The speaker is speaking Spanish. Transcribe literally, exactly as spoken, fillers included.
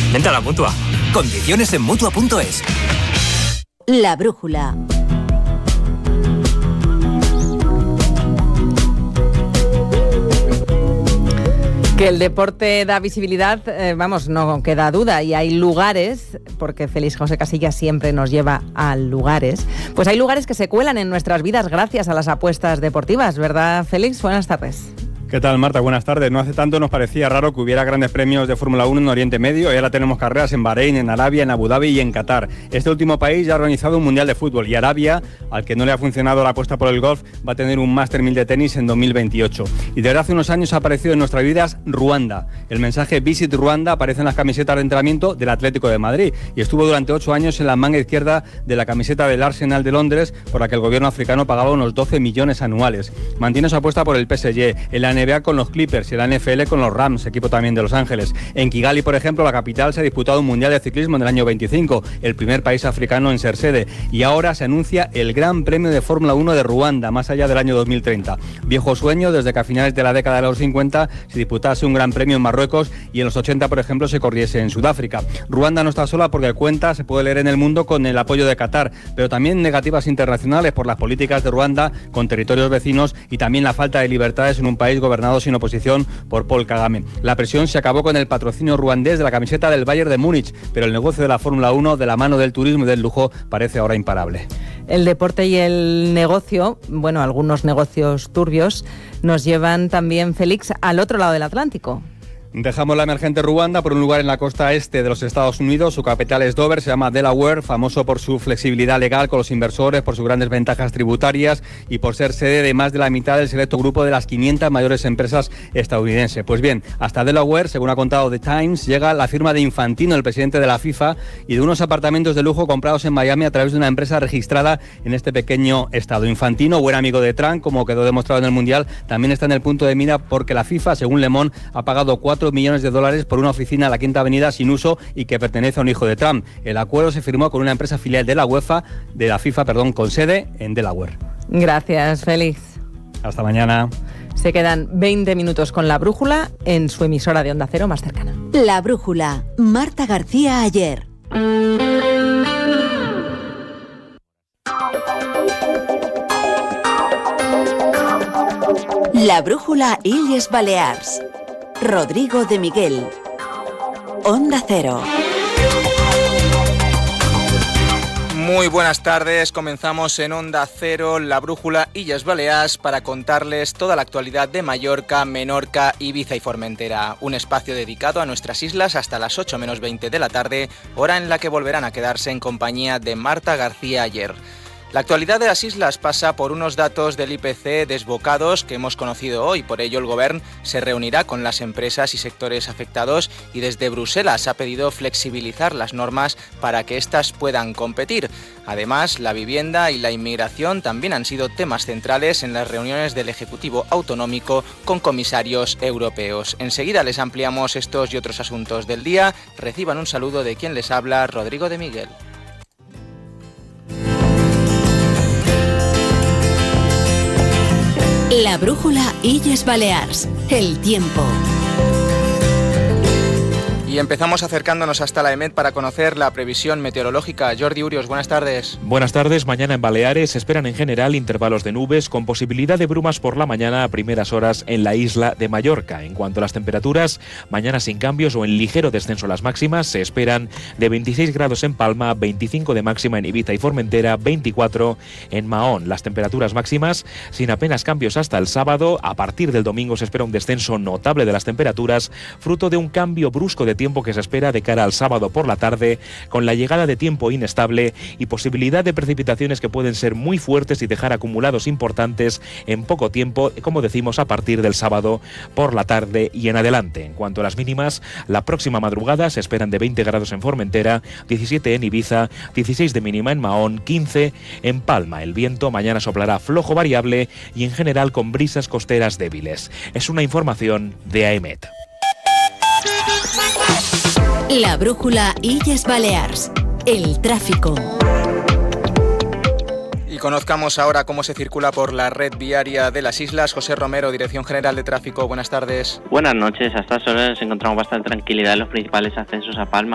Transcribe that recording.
Vente a la Mutua. Condiciones en Mutua punto es. La brújula. Que el deporte da visibilidad, eh, vamos, no queda duda, y hay lugares, porque Félix José Casillas siempre nos lleva a lugares, pues hay lugares que se cuelan en nuestras vidas gracias a las apuestas deportivas, ¿verdad, Félix? Buenas tardes. ¿Qué tal, Marta? Buenas tardes. No hace tanto nos parecía raro que hubiera grandes premios de Fórmula uno en Oriente Medio y ahora tenemos carreras en Bahrein, en Arabia, en Abu Dhabi y en Qatar. Este último país ya ha organizado un Mundial de Fútbol y Arabia, al que no le ha funcionado la apuesta por el golf, va a tener un Master mil de tenis en dos mil veintiocho. Y desde hace unos años ha aparecido en nuestras vidas Ruanda. El mensaje Visit Ruanda aparece en las camisetas de entrenamiento del Atlético de Madrid y estuvo durante ocho años en la manga izquierda de la camiseta del Arsenal de Londres, por la que el gobierno africano pagaba unos doce millones anuales. Mantiene su apuesta por el P S G, en la N B A con los Clippers y la N F L con los Rams, equipo también de Los Ángeles. En Kigali, por ejemplo, la capital, se ha disputado un Mundial de Ciclismo en el año veinticinco, el primer país africano en ser sede. Y ahora se anuncia el Gran Premio de Fórmula uno de Ruanda, más allá del año dos mil treinta. Viejo sueño desde que a finales de la década de los cincuenta se disputase un Gran Premio en Marruecos y en los ochenta, por ejemplo, se corriese en Sudáfrica. Ruanda no está sola porque cuenta, se puede leer en El Mundo, con el apoyo de Qatar, pero también negativas internacionales por las políticas de Ruanda con territorios vecinos y también la falta de libertades en un país gobernado sin oposición por Paul Kagame. La presión se acabó con el patrocinio ruandés de la camiseta del Bayern de Múnich, pero el negocio de la Fórmula uno, de la mano del turismo y del lujo, parece ahora imparable. El deporte y el negocio, bueno, algunos negocios turbios, nos llevan también, Félix, al otro lado del Atlántico. Dejamos la emergente Ruanda por un lugar en la costa este de los Estados Unidos. Su capital es Dover, se llama Delaware, famoso por su flexibilidad legal con los inversores, por sus grandes ventajas tributarias y por ser sede de más de la mitad del selecto grupo de las quinientas mayores empresas estadounidenses. Pues bien, hasta Delaware, según ha contado The Times, llega la firma de Infantino, el presidente de la FIFA, y de unos apartamentos de lujo comprados en Miami a través de una empresa registrada en este pequeño estado. Infantino, buen amigo de Trump, como quedó demostrado en el Mundial, también está en el punto de mira porque la FIFA, según Le Monde, ha pagado cuatro millones de dólares por una oficina en la Quinta Avenida sin uso y que pertenece a un hijo de Trump. El acuerdo se firmó con una empresa filial de la UEFA, de la FIFA, perdón, con sede en Delaware. Gracias, Félix. Hasta mañana. Se quedan veinte minutos con La Brújula en su emisora de Onda Cero más cercana. La Brújula, Marta García Ayer. La Brújula Illes Balears. Rodrigo de Miguel. Onda Cero. Muy buenas tardes, comenzamos en Onda Cero, La Brújula Illes Balears, para contarles toda la actualidad de Mallorca, Menorca, Ibiza y Formentera. Un espacio dedicado a nuestras islas hasta las ocho menos veinte de la tarde, hora en la que volverán a quedarse en compañía de Marta García Ayer. La actualidad de las islas pasa por unos datos del I P C desbocados que hemos conocido hoy. Por ello, el Gobierno se reunirá con las empresas y sectores afectados y desde Bruselas ha pedido flexibilizar las normas para que éstas puedan competir. Además, la vivienda y la inmigración también han sido temas centrales en las reuniones del Ejecutivo Autonómico con comisarios europeos. Enseguida les ampliamos estos y otros asuntos del día. Reciban un saludo de quien les habla, Rodrigo de Miguel. La Brújula Illes Balears. El tiempo. Y empezamos acercándonos hasta la EMET para conocer la previsión meteorológica. Jordi Urios, buenas tardes. Buenas tardes. Mañana en Baleares se esperan en general intervalos de nubes con posibilidad de brumas por la mañana a primeras horas en la isla de Mallorca. En cuanto a las temperaturas, mañana sin cambios o en ligero descenso las máximas. Se esperan de veintiséis grados en Palma, veinticinco de máxima en Ibiza y Formentera, veinticuatro en Mahón. Las temperaturas máximas sin apenas cambios hasta el sábado. A partir del domingo se espera un descenso notable de las temperaturas, fruto de un cambio brusco de tiempo que se espera de cara al sábado por la tarde, con la llegada de tiempo inestable y posibilidad de precipitaciones que pueden ser muy fuertes y dejar acumulados importantes en poco tiempo, como decimos, a partir del sábado por la tarde y en adelante. En cuanto a las mínimas, la próxima madrugada se esperan de veinte grados en Formentera, diecisiete en Ibiza, dieciséis de mínima en Mahón, quince en Palma. El viento mañana soplará flojo variable y en general con brisas costeras débiles. Es una información de AEMET. La Brújula Illes Balears. El tráfico. Y conozcamos ahora cómo se circula por la red viaria de las islas. José Romero, Dirección General de Tráfico, buenas tardes. Buenas noches. A estas horas encontramos bastante tranquilidad en los principales accesos a Palma.